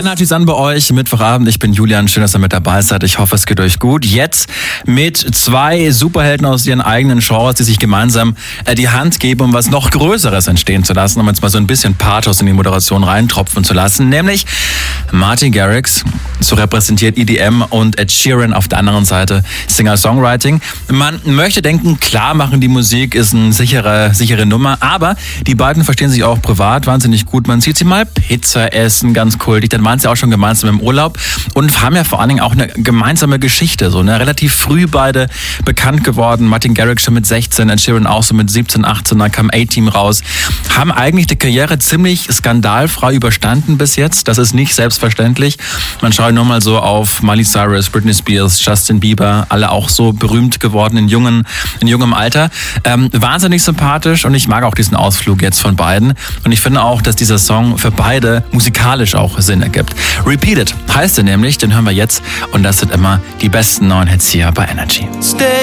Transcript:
Energy ist an bei euch, Mittwochabend. Ich bin Julian, schön, dass ihr mit dabei seid. Ich hoffe, es geht euch gut. Jetzt mit zwei Superhelden aus ihren eigenen Genres, die sich gemeinsam die Hand geben, um was noch Größeres entstehen zu lassen, um jetzt mal so ein bisschen Pathos in die Moderation reintropfen zu lassen. Nämlich Martin Garrix, so repräsentiert EDM, und Ed Sheeran auf der anderen Seite Singer-Songwriting. Man möchte denken, klar machen die Musik, ist eine sichere Nummer, aber die beiden verstehen sich auch privat wahnsinnig gut. Man sieht sie mal Pizza essen, ganz kultig, dann waren sie auch schon gemeinsam im Urlaub und haben ja vor allen Dingen auch eine gemeinsame Geschichte, so eine relativ früh beide bekannt geworden. Martin Garrix schon mit 16, Ed Sheeran auch so mit 17, 18, dann kam A-Team raus, haben eigentlich die Karriere ziemlich skandalfrei überstanden bis jetzt. Das ist nicht selbstverständlich. Man schaut nur mal so auf Miley Cyrus, Britney Spears, Justin Bieber, alle auch so berühmt geworden in jungem Alter. Wahnsinnig sympathisch, und ich mag auch diesen Ausflug jetzt von beiden, und ich finde auch, dass dieser Song für beide musikalisch auch Sinn ergibt. Repeated heißt er nämlich, den hören wir jetzt, und das sind immer die besten neuen Hits hier bei Energy.